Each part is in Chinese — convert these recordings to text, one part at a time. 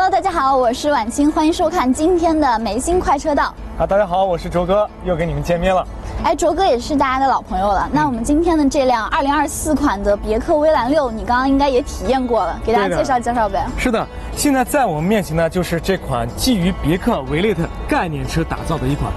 Hello， 大家好，我是婉清，欢迎收看今天的梅心快车道。 大家好，我是卓哥，又跟你们见面了。 卓哥也是大家的老朋友了。那我们今天的这辆2024款的别克威兰6，你刚刚应该也体验过了，给大家介绍介绍呗。 是的，现在在我们面前呢，就是这款基于别克维列特概念车打造的一款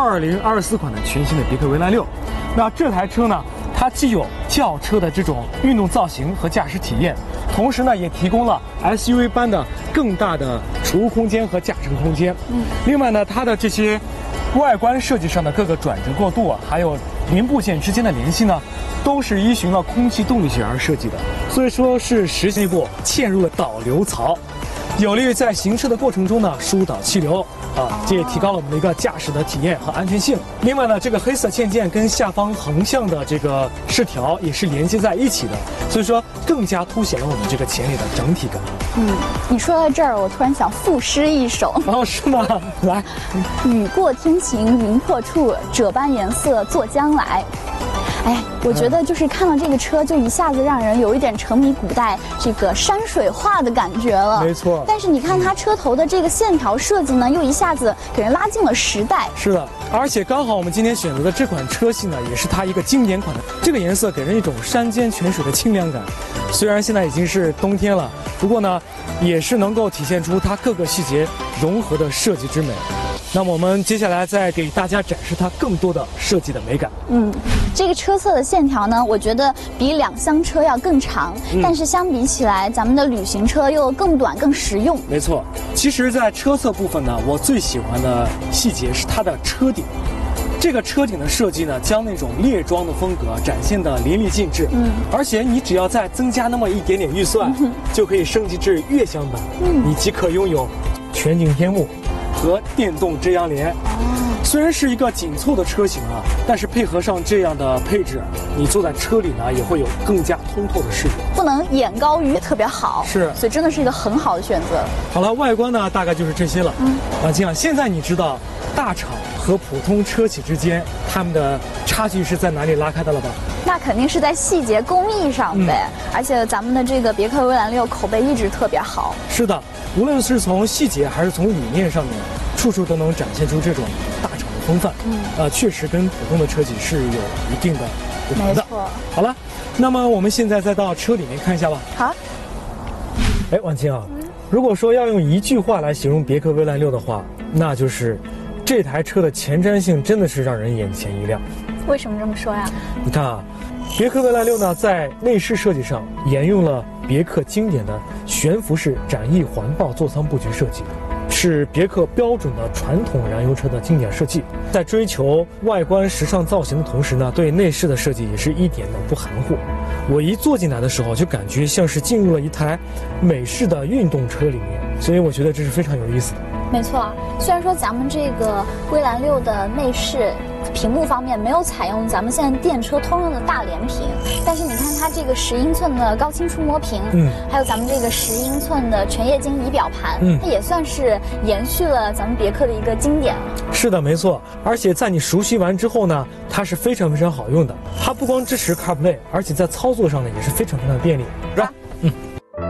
2024款的全新的别克威兰6。那这台车呢，它既有轿车的这种运动造型和驾驶体验，同时呢也提供了 SUV 般的更大的储物空间和驾乘空间。另外呢，它的这些外观设计上的各个转折过渡还有零部件之间的联系呢，都是依循了空气动力学而设计的，所以说是实现过嵌入了导流槽，有利于在行车的过程中呢疏导气流这也提高了我们的一个驾驶的体验和安全性。另外呢，这个黑色嵌件跟下方横向的这个饰条也是连接在一起的，所以说更加凸显了我们这个前脸的整体感。 你说到这儿，我突然想赋诗一首。 是吗？来， 雨过天晴云破处，这般颜色作将来。我觉得就是看到这个车，就一下子让人有一点沉迷古代这个山水画的感觉了。 没错。 但是你看它车头的这个线条设计呢，又一下子给人拉近了时代。 是的，而且刚好我们今天选择的这款车系呢，也是它一个经典款的。这个颜色给人一种山间泉水的清凉感。虽然现在已经是冬天了，不过呢，也是能够体现出它各个细节融合的设计之美。那么我们接下来再给大家展示它更多的设计的美感。 这个车侧的线条呢，我觉得比两厢车要更长，但是相比起来，咱们的旅行车又更短更实用。 没错，其实在车侧部分呢，我最喜欢的细节是它的车顶。这个车顶的设计呢，将那种猎装的风格展现得淋漓尽致。而且你只要再增加那么一点点预算，就可以升级至悦享版。你即可拥有全景天幕和电动遮阳帘。虽然是一个紧凑的车型但是配合上这样的配置，你坐在车里呢也会有更加通透的视野， 不能眼高于也特别好。 是， 所以真的是一个很好的选择。 好了，外观呢大概就是这些了。这样现在你知道大厂和普通车企之间他们的差距是在哪里拉开的了吧？ 那肯定是在细节工艺上呗。而且咱们的这个别克威兰6口碑一直特别好。 是的，无论是从细节还是从理念上面，处处都能展现出这种大厂的风范。确实跟普通的车企是有一定的不同的。 没错。 好了，那么我们现在再到车里面看一下吧。 好。 婉清如果说要用一句话来形容别克威兰6的话，那就是这台车的前瞻性真的是让人眼前一亮。 为什么这么说呀？ 你看别克威兰6呢，在内饰设计上沿用了别克经典的悬浮式展翼环抱座舱布局设计，是别克标准的传统燃油车的经典设计。在追求外观时尚造型的同时呢，对内饰的设计也是一点都不含糊。我一坐进来的时候，就感觉像是进入了一台美式的运动车里面，所以我觉得这是非常有意思的。 没错，虽然说咱们这个威兰6的内饰屏幕方面没有采用咱们现在电车通用的大连屏，但是你看它这个10英寸的高清触摸屏，还有咱们这个10英寸的全液晶仪表盘，它也算是延续了咱们别克的一个经典了。 是的，没错。而且在你熟悉完之后呢，它是非常非常好用的。它不光支持 CarPlay， 而且在操作上呢也是非常非常便利，是吧？